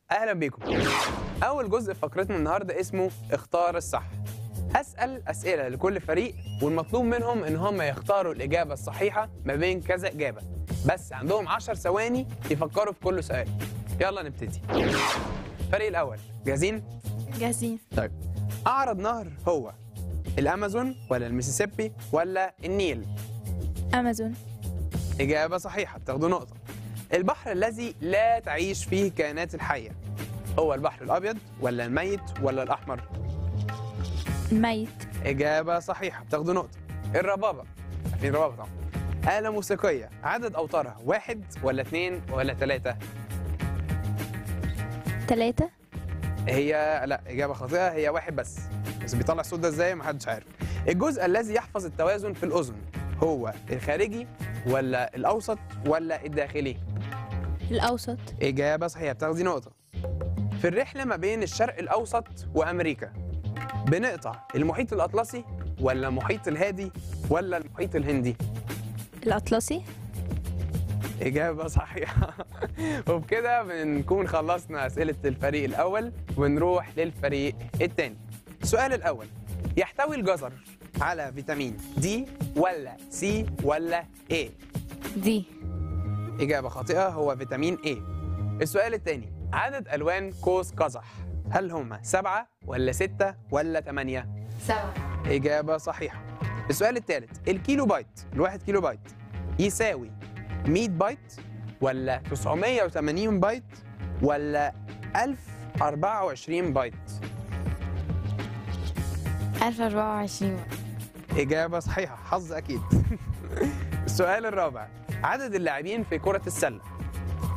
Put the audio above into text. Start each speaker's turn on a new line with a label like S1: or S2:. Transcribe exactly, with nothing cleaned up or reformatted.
S1: اهلا بيكم. اول جزء في فقرتنا النهارده اسمه اختار الصح. هسأل اسئله لكل فريق والمطلوب منهم ان هم يختاروا الاجابه الصحيحه ما بين كذا اجابه، بس عندهم عشر ثواني يفكروا في كل سؤال. يلا نبتدي. الفريق الاول جاهزين؟
S2: جاهزين.
S1: طيب، اعرض نهر هو الامازون ولا الميسيسيبي ولا النيل؟
S2: أمازون.
S1: اجابه صحيحه، بتاخدوا نقطه. البحر الذي لا تعيش فيه كائنات الحيه هو البحر الابيض ولا الميت ولا الاحمر؟
S2: ميت.
S1: اجابه صحيحه، بتاخدوا نقطه. الربابه، عارفين الربابه طبعا، آلة موسيقيه عدد اوتارها واحد ولا اثنين ولا ثلاثه؟
S2: تلاتة.
S1: هي لا، اجابه خاطئه، هي واحد بس. بس بيطلع الصوت ده ازاي محدش عارف. الجزء الذي يحفظ التوازن في الاذن هو الخارجي ولا الاوسط ولا الداخلي؟
S2: الأوسط.
S1: اجابه صحيحه، بتاخدي نقطه. في الرحله ما بين الشرق الاوسط وامريكا بنقطع المحيط الاطلسي ولا المحيط الهادي ولا المحيط الهندي؟
S2: الأطلسي.
S1: اجابه صحيحه. وبكده بنكون خلصنا اسئله الفريق الاول ونروح للفريق الثاني. السؤال الاول، يحتوي الجزر على فيتامين دي ولا سي ولا ايه؟
S2: دي.
S1: اجابه خاطئه، هو فيتامين ايه. السؤال الثاني، عدد الوان قوس قزح هل هم سبعة ولا ستة ولا ثمانية؟
S2: سبعة.
S1: إجابة صحيحة. السؤال الثالث، الكيلو بايت، الواحد كيلو بايت يساوي مية بايت ولا تسعمية وتمانين بايت ولا ألف وأربعة وعشرين بايت؟
S2: ألف أربعة وعشرين.
S1: إجابة صحيحة، حظ أكيد. السؤال الرابع، عدد اللاعبين في كرة السلة